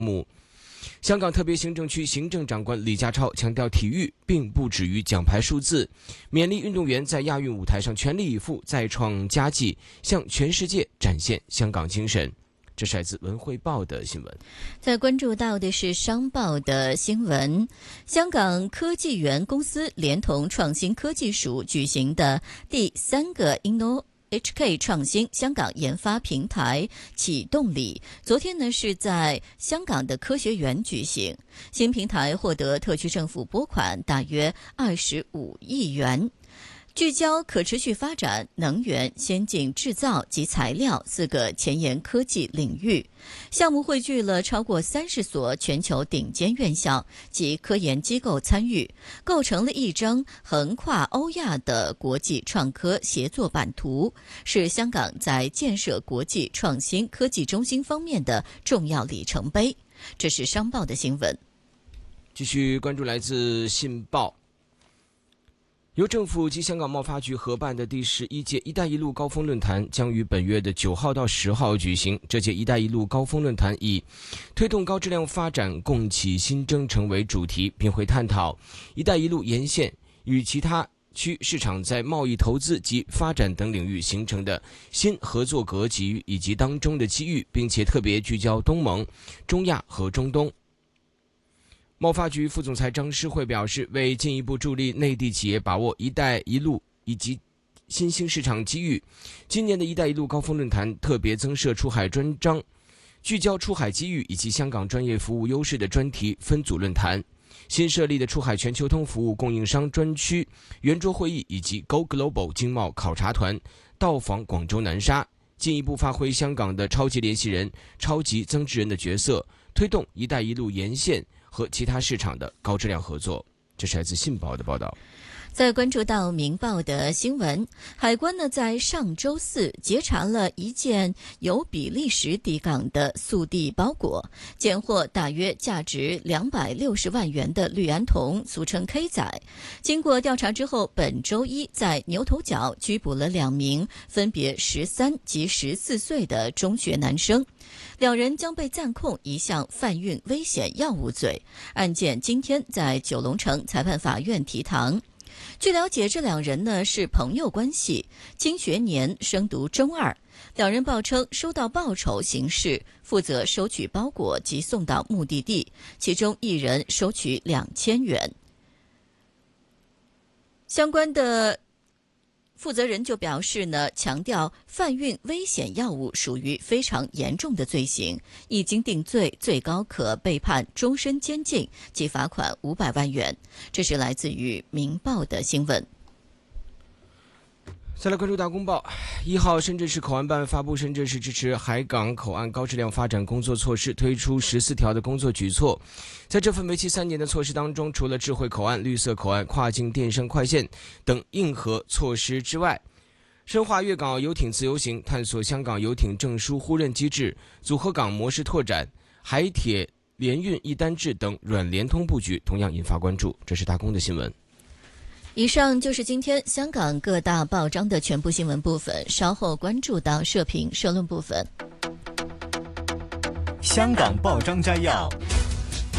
目。香港特别行政区行政长官李家超强调，体育并不止于奖牌数字，勉励运动员在亚运舞台上全力以赴，再创佳绩，向全世界展现香港精神。这是来自文汇报的新闻。 在关注到的是商报的新闻，香港科技园公司连同创新科技署举行的第3个 HK 创新香港研发平台启动礼，昨天呢是在香港的科学园举行。新平台获得特区政府拨款大约25亿元，聚焦可持续发展、能源、先进制造及材料4个前沿科技领域。项目汇聚了超过30所全球顶尖院校及科研机构参与，构成了一张横跨欧亚的国际创科协作版图，是香港在建设国际创新科技中心方面的重要里程碑。这是商报的新闻。 继续关注来自信报。由政府及香港贸发局合办的第11届“一带一路”高峰论坛将于本月的9号到10号举行。这届“一带一路”高峰论坛以推动高质量发展、共启新征程为主题，并会探讨“一带一路”沿线与其他区市场在贸易、投资及发展等领域形成的新合作格局以及当中的机遇，并且特别聚焦东盟、中亚和中东。贸发局副总裁张诗慧表示，为进一步助力内地企业把握“一带一路”以及新兴市场机遇，今年的“一带一路”高峰论坛特别增设出海专章，聚焦出海机遇以及香港专业服务优势的专题分组论坛。新设立的出海全球通服务供应商专区圆桌会议以及 Go Global 经贸考察团到访广州南沙，进一步发挥香港的超级联系人、超级增值人的角色，推动“一带一路”沿线和其他市场的高质量合作。这是来自信报的报道。 在关注到明报的新闻，海关呢在上周四截查了一件由比利时抵港的速递包裹，检获大约价值260万元的氯胺酮，俗称 K 仔。经过调查之后，本周一在牛头角拘捕了2名分别13及14岁的中学男生，2人将被暂控一项贩运危险药物罪。案件今天在九龙城裁判法院提堂。据了解，这2人呢是朋友关系，经学年升读中2。2人报称收到报酬行事，负责收取包裹及送到目的地，其中1人收取2000元。相关的负责人就表示呢，强调贩运危险药物属于非常严重的罪行，一经定罪，最高可被判终身监禁及罚款500万元。这是来自于明报的新闻。 再来关注大公报。1号，深圳市口岸办发布深圳市支持海港口岸高质量发展工作措施，推出14条的工作举措。在这份为期3年的措施当中，除了智慧口岸、绿色口岸、跨境电商快线等硬核措施之外，深化粤港澳游艇自由行，探索香港游艇证书互认机制、组合港模式拓展、海铁联运一单制等软联通布局同样引发关注。这是大公的新闻。 以上就是今天香港各大报章的全部新闻部分，稍后关注到社评社论部分。 香港报章摘要